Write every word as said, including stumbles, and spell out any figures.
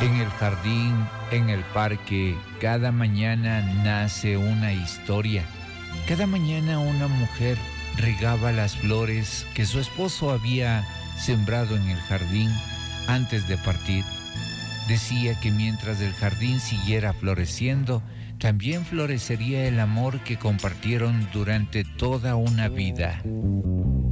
En el jardín, en el parque, cada mañana nace una historia. Cada mañana una mujer regaba las flores que su esposo había sembrado en el jardín antes de partir. Decía que mientras el jardín siguiera floreciendo, también florecería el amor que compartieron durante toda una vida.